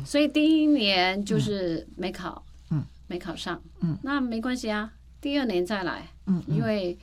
所以第一年就是没考，没考上，那没关系啊，第二年再来，因为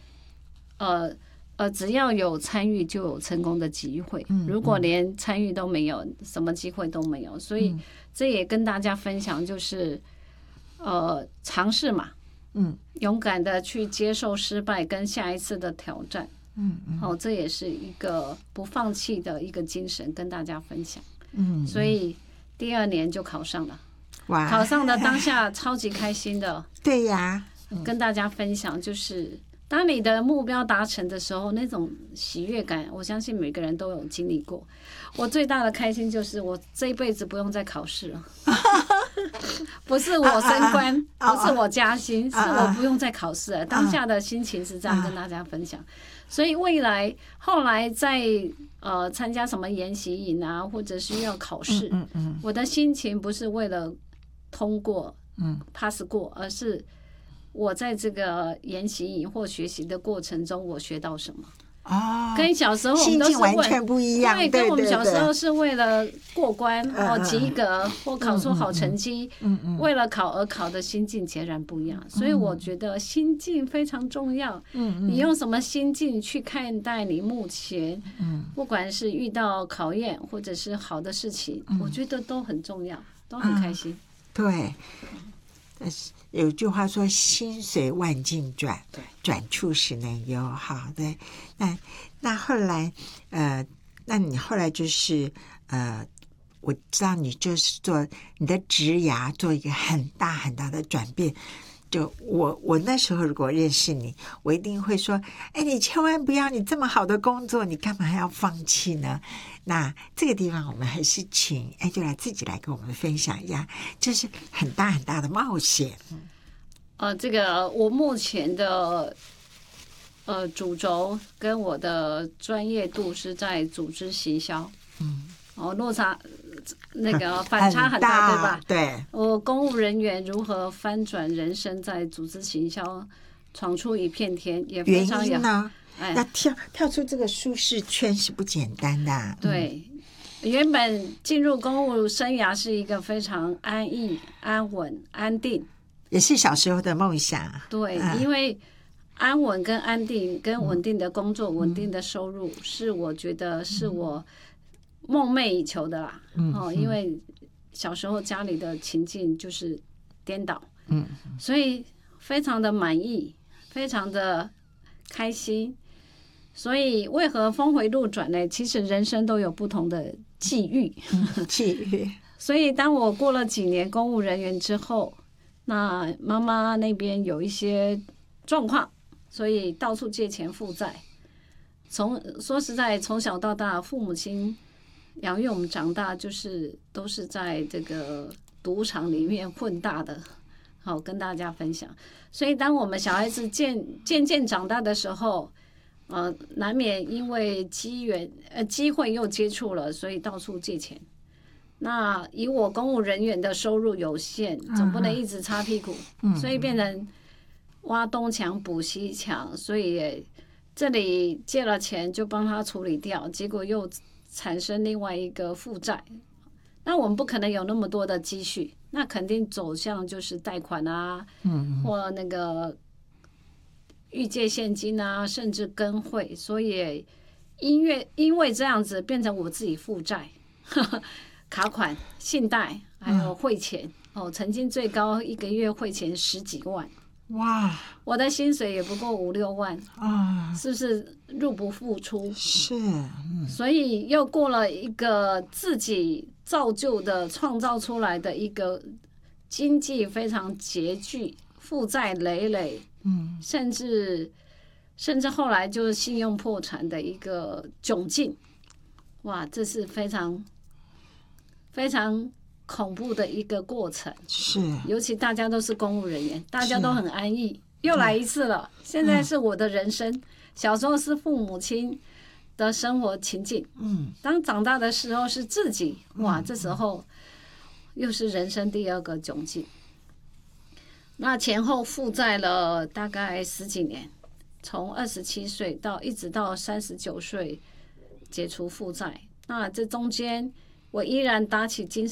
只要有参与就有成功的机会，如果连参与都没有，什么机会都没有，所以这也跟大家分享，就是尝试嘛，勇敢的去接受失败跟下一次的挑战，这也是一个不放弃的一个精神，跟大家分享。所以第二年就考上了，考上的当下超级开心的。 对呀， 跟大家分享，就是当你的目标达成的时候，那种喜悦感，我相信每个人都有经历过。我最大的开心就是我这一辈子不用再考试了，不是我升官，不是我加薪，是我不用再考试了。当下的心情是这样跟大家分享。所以未来后来在参加什么研习营啊，或者是要考试，我的心情不是为了通过pass 过，而是我在这个研习营或学习的过程中，我学到什么。跟小时候我们都是完全不一样。 对，跟我们小时候是为了过关及格或考出好成绩，为了考而考的心境截然不一样。所以我觉得心境非常重要。你用什么心境去看待你目前，不管是遇到考验或者是好的事情，我觉得都很重要，都很开心。 对。有句话说心随万境转，转处使能忧。好的，那后来那你后来就是我知道你就是做你的职涯做一个很大很大的转变。就我那时候如果认识你，我一定会说，你千万不要，你这么好的工作，你干嘛还要放弃呢？那这个地方我们还是请就自己来跟我们分享一下，这是很大很大的冒险。 这个我目前的主轴跟我的专业度是在组织行销，落差那个反差很大，对吧？ 对， 我公务人员如何翻转人生，在组织行销闯出一片天，也非常有原因呢？要跳出这个舒适圈是不简单的。 对，原本进入公务生涯是一个非常安逸、安稳、安定， 也是小时候的梦想。 对，因为安稳跟安定跟稳定的工作、稳定的收入，是我觉得是我梦寐以求的啦。因为小时候家里的情境就是颠倒，所以非常的满意，非常的开心。所以为何峰回路转呢？其实人生都有不同的际遇，所以当我过了几年公务人员之后，那妈妈那边有一些状况，所以到处借钱负债。说实在，从小到大，父母亲养育我们长大，都是在这个赌场里面混大的。好，跟大家分享。所以当我们小孩子渐渐长大的时候，难免因为机会又接触了，所以到处借钱。那以我公务人员的收入有限，总不能一直擦屁股，所以变成挖东墙补西墙，所以这里借了钱就帮他处理掉，结果又产生另外一个负债。那我们不可能有那么多的积蓄，那肯定走向就是贷款啊，或那个预借现金啊，甚至跟汇。所以因为这样子变成我自己负债，卡款、信贷还有汇钱。曾经最高一个月汇钱10几万。 哇！ 我的薪水也不过5、6万啊，是不是入不敷出？ 是， 所以又过了一个自己造就的、创造出来的一个经济非常拮据、负债累累，甚至后来就是信用破产的一个窘境。哇，这是非常非常恐怖的一个过程。 是， 尤其大家都是公务人员，大家都很安逸，又来一次了。现在是我的人生，小时候是父母亲的生活情境，当长大的时候是自己，哇，这时候又是人生第二个窘境。那前后负债了大概10几年，从27岁一直到39岁解除负债。那这中间我依然打起精